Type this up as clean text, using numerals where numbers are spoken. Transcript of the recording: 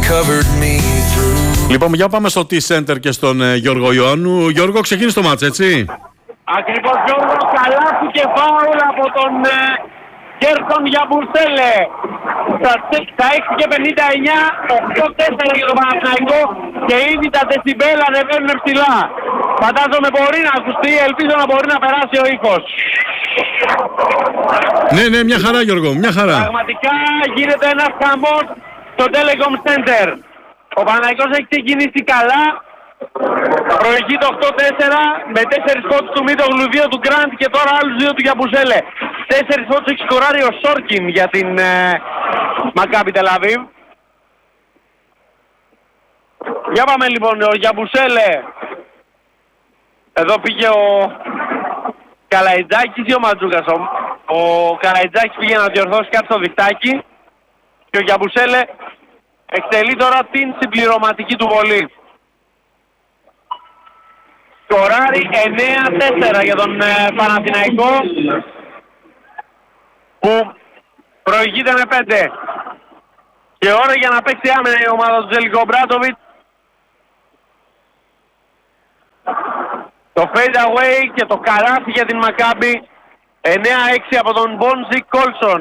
Λοιπόν, για πάμε στο T-Center και στον Γιώργο Ιωάννου. Γιώργο, ξεκίνησε το μάτς, έτσι? Ακριβώς, Γιώργο, καλάθι και φάουλ από τον Γκέρσον Γιαμπουρσέλε. Στα 6 και 59, 8-4 για τον Παναθηναϊκό και ήδη τα δεσιμπέλ ανεβαίνουν ψηλά. Φαντάζομαι μπορεί να ακουστεί, ελπίζω να μπορεί να περάσει ο ήχος. Ναι, μια χαρά, Γιώργο, μια χαρά. Πραγματικά γίνεται ένας χαμός στο Telecom Center. Ο Παναθηναϊκός έχει ξεκινήσει καλά. Προηγεί το 8-4 με 4 φώτους του Μίτογλου, 2 του Γκραντ και τώρα άλλους 2 του Γιαμπουρσέλε. 4 φώτους έχει σκοράρει ο Σόρκιν για την Μακάμπι Τελαβίβ. Για πάμε λοιπόν, ο Γιαμπουρσέλε. Εδώ πήγε ο Καλαϊτζάκης ή ο Ματζούκας. Ο Καλαϊτζάκης πήγε να διορθώσει κάτι στο διχτάκι και ο Γιαμπουρσέλε εκτελεί τώρα την συμπληρωματική του βολή. Σκοράρει 9-4 για τον Παναθηναϊκό που προηγείται με 5. Και ώρα για να παίξει άμυνα η ομάδα του Ζέλικο Μπράντοβιτς. Το fade away και το καλάθι για την Μακάμπι. 9-6 από τον Μπόνζι Κόλσον.